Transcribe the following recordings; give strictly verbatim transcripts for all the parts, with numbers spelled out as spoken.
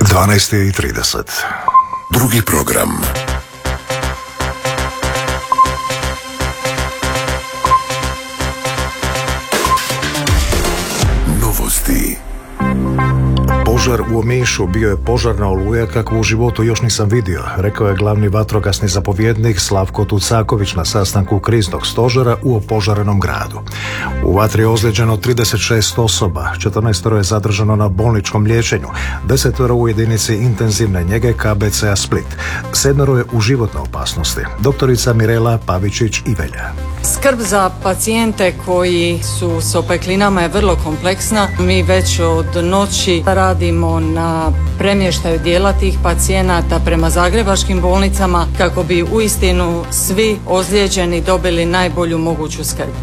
dvanaest i trideset. Drugi program. Novosti. Požar u Omišu bio je požarna oluja kakvu u životu još nisam vidio, rekao je glavni vatrogasni zapovjednik Slavko Tucaković na sastanku kriznog stožera u opožarenom gradu. U vatri je ozlijeđeno trideset šest osoba, četrnaest je zadržano na bolničkom liječenju, deset u jedinici intenzivne njege K B C-a Split, sedam je u životnoj opasnosti. Doktorica Mirela Pavičić-Ivelja. Skrb za pacijente koji su s opeklinama je vrlo kompleksna. Mi već od noći radimo na premještaju dijela tih pacijenata prema zagrebačkim bolnicama kako bi uistinu svi ozlijeđeni dobili najbolju moguću skrb.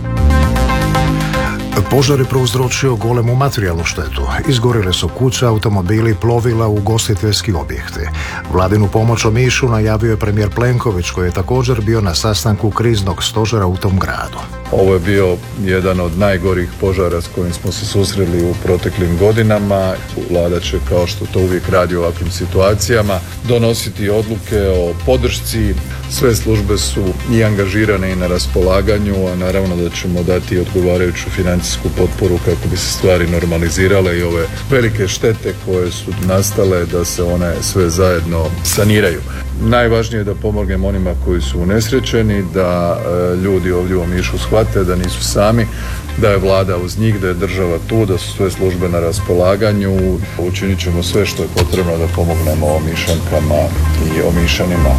Požar je prouzročio golemu materijalnu štetu. Izgorile su kuće, automobili, plovila, ugostiteljski objekti. Vladinu pomoć Omišu najavio je premijer Plenković, koji je također bio na sastanku kriznog stožera u tom gradu. Ovo je bio jedan od najgorih požara s kojim smo se susreli u proteklim godinama. Vlada će, kao što to uvijek radi u ovakvim situacijama, donositi odluke o podršci. Sve službe su i angažirane i na raspolaganju, a naravno da ćemo dati odgovarajuću financijsku potporu kako bi se stvari normalizirale i ove velike štete koje su nastale da se one sve zajedno saniraju. Najvažnije je da pomognemo onima koji su unesrećeni, da e, ljudi ovdje u Omišu shvate da nisu sami, da je vlada uz njih, da je država tu, da su sve službe na raspolaganju. Učinit ćemo sve što je potrebno da pomognemo Omišankama i Omišanima.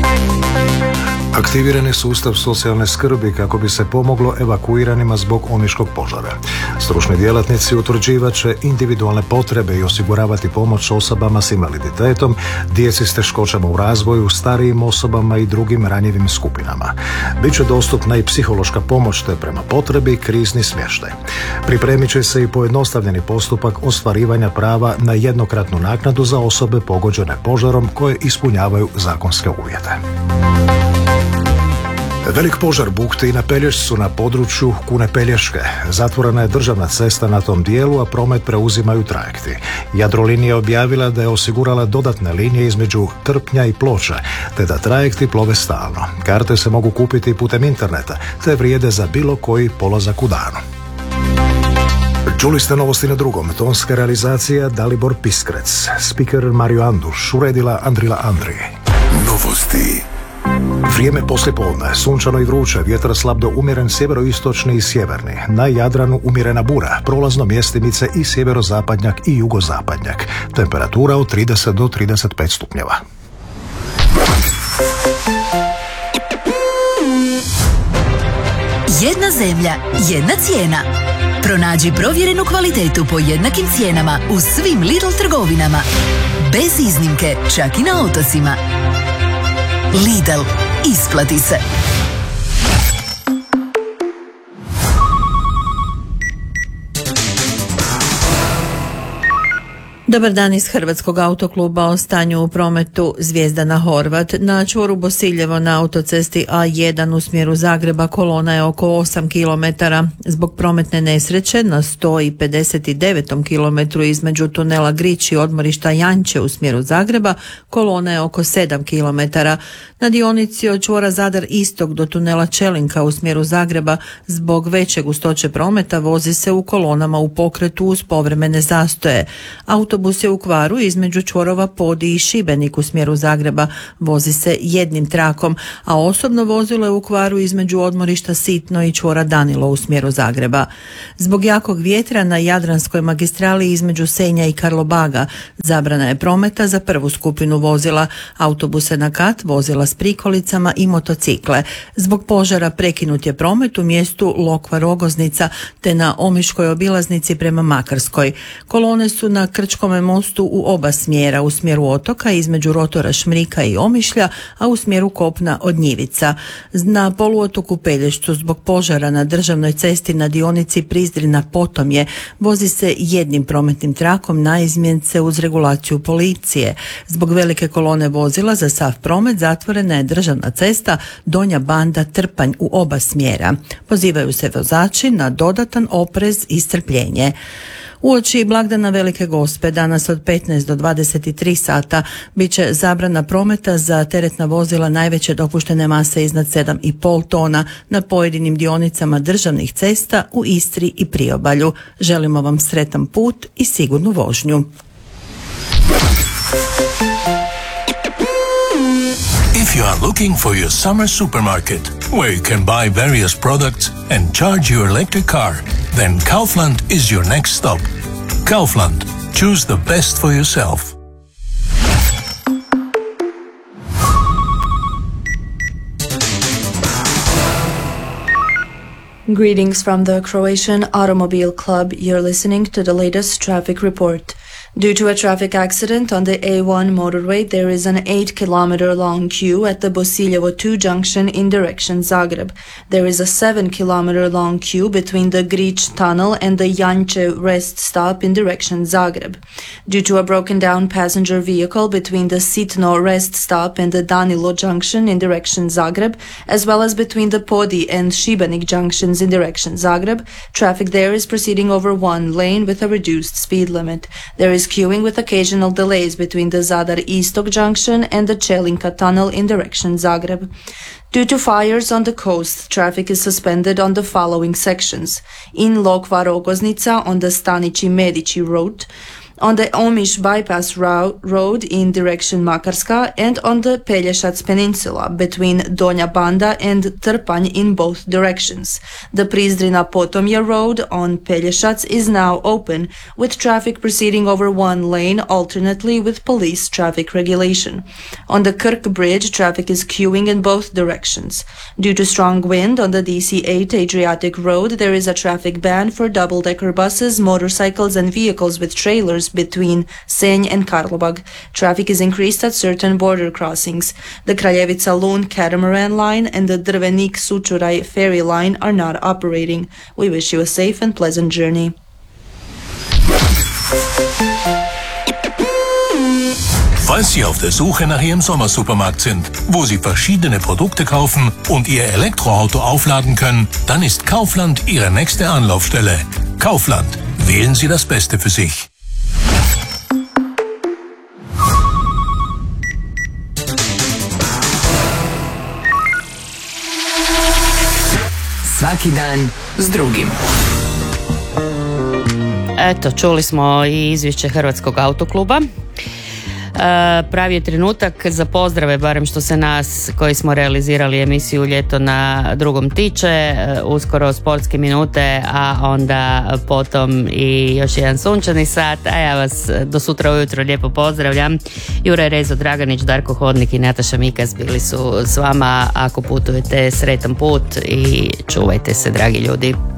Aktiviran je sustav socijalne skrbi kako bi se pomoglo evakuiranima zbog omiškog požara. Stručni djelatnici utvrđivat će individualne potrebe i osiguravati pomoć osobama s invaliditetom, djeci s teškoćama u razvoju, starijim osobama i drugim ranjivim skupinama. Biće dostupna i psihološka pomoć te prema potrebi krizni smještaj. Pripremit će se i pojednostavljeni postupak ostvarivanja prava na jednokratnu naknadu za osobe pogođene požarom koje ispunjavaju zakonske uvjete. Velik požar bukti i na Pelješcu na području Kune Pelješke. Zatvorena je državna cesta na tom dijelu, a promet preuzimaju trajekti. Jadrolinija je objavila da je osigurala dodatne linije između Trpnja i Ploča, te da trajekti plove stalno. Karte se mogu kupiti putem interneta, te vrijede za bilo koji polazak u danu. Čuli ste novosti na drugom. Tonska realizacija Dalibor Piskrec. Speaker Mario Anduš. Uredila Andrila Andri. Novosti. Vrijeme poslijepodne, sunčano i vruće, vjetar slab do umjeren sjeveroistočni i sjeverni. Na Jadranu umjerena bura, prolazno mjestimice i sjeverozapadnjak i jugozapadnjak. Temperatura od trideset do trideset pet stupnjeva. Jedna zemlja, jedna cijena. Pronađi provjerenu kvalitetu po jednakim cijenama u svim Lidl trgovinama. Bez iznimke, čak i na otocima. Lidl, isplati se. Dobar dan iz Hrvatskog autokluba. O stanju u prometu Zvijezdana Horvat. Na čvoru Bosiljevo na autocesti A jedan u smjeru Zagreba kolona je oko osam kilometara. Zbog prometne nesreće na sto pedeset devetom kilometru između tunela Grič i odmorišta Janče u smjeru Zagreba kolona je oko sedam kilometara. Na dionici od čvora Zadar Istok do tunela Čelinka u smjeru Zagreba zbog veće gustoće prometa vozi se u kolonama u pokretu uz povremene zastoje. Autobus je u kvaru između čvorova Podi i Šibenik u smjeru Zagreba, vozi se jednim trakom, a osobno vozilo je u kvaru između odmorišta Sitno i čvora Danilo u smjeru Zagreba. Zbog jakog vjetra na Jadranskoj magistrali između Senja i Karlobaga zabrana je prometa za prvu skupinu vozila, autobuse na kat, vozila s prikolicama i motocikle. Zbog požara prekinut je promet u mjestu Lokva-Rogoznica te na Omiškoj obilaznici prema Makarskoj. Kolone su na Krčkome mostu u oba smjera, u smjeru otoka između rotora Šmrika i Omišlja, a u smjeru kopna od Njivica. Na poluotoku Pelješcu zbog požara na državnoj cesti na dionici Prizrina Potomje vozi se jednim prometnim trakom na izmjence uz regulaciju policije. Zbog velike kolone vozila za sav promet zatvorena je državna cesta Donja Banda Trpanj u oba smjera. Pozivaju se vozači na dodatan oprez i strpljenje. Uoči blagdana Velike Gospe danas od petnaest do dvadeset tri sata bit će zabrana prometa za teretna vozila najveće dopuštene mase iznad sedam i pol tona na pojedinim dionicama državnih cesta u Istri i Priobalju. Želimo vam sretan put i sigurnu vožnju. If you are looking for your summer supermarket, where you can buy various products and charge your electric car, then Kaufland is your next stop. Kaufland. Choose the best for yourself. Greetings from the Croatian Automobile Club. You're listening to the latest traffic report. Due to a traffic accident on the A one motorway, there is an eight kilometer long queue at the Bosiljevo two junction in direction Zagreb. There is a seven kilometer long queue between the Grič tunnel and the Janče rest stop in direction Zagreb. Due to a broken down passenger vehicle between the Sitno rest stop and the Danilo junction in direction Zagreb, as well as between the Podi and Šibenik junctions in direction Zagreb, traffic there is proceeding over one lane with a reduced speed limit. There is queuing with occasional delays between the Zadar Istok junction and the Čelinka tunnel in direction Zagreb. Due to fires on the coast, traffic is suspended on the following sections: in Lokva Rogoznica on the Stanići Medici road, on the Omiš bypass ro- road in direction Makarska, and on the Pelješac Peninsula between Donja Banda and Trpanj in both directions. The Prizdrina Potomje road on Pelješac is now open, with traffic proceeding over one lane alternately with police traffic regulation. On the Krk bridge, traffic is queuing in both directions. Due to strong wind on the D C eight Adriatic road, there is a traffic ban for double-decker buses, motorcycles and vehicles with trailers between Senj and Karlobag. Traffic is increased at certain border crossings. The Kraljevica Lun catamaran line and the Drvenik Sučuraj ferry line are not operating. We wish you a safe and pleasant journey. Falls Sie auf der Suche nach Ihrem Sommersupermarkt sind, wo Sie verschiedene Produkte kaufen und Ihr Elektroauto aufladen können, dann ist Kaufland Ihre nächste Anlaufstelle. Kaufland. Wählen Sie das Beste für sich. Svaki dan s drugim. Eto, čuli smo i izvješće Hrvatskog autokluba. Pravi je trenutak za pozdrave, barem što se nas koji smo realizirali emisiju Ljeto na drugom tiče. Uskoro sportske minute, a onda potom i još jedan sunčani sat. A ja vas do sutra ujutro lijepo pozdravljam. Juraj Rezo Draganić, Darko Hodnik i Nataša Mikas bili su s vama. Ako putujete, sretan put i čuvajte se, dragi ljudi.